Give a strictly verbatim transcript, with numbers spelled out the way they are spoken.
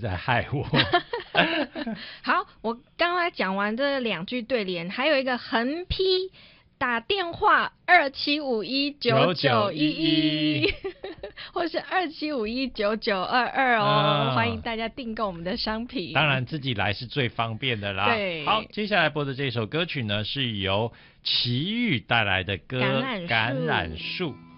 在害我。 好，我刚才讲完这两句对联，还有一个横批，打电话二七五一九九一一，或是二七五一九九二二哦，嗯、欢迎大家订购我们的商品。 当然自己来是最方便的啦。 对， 好，接下来播的这首歌曲呢，是由齐豫带来的歌《橄榄树》。